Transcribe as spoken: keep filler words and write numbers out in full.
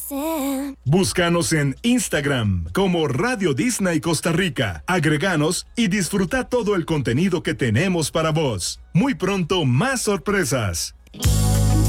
Búscanos en Instagram como Radio Disney Costa Rica. Agreganos y disfruta todo el contenido que tenemos para vos. Muy pronto más sorpresas.